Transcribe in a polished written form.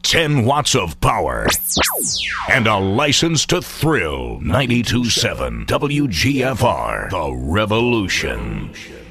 10 watts of power, and a license to thrill. 92.7 WGFR, The Revolution.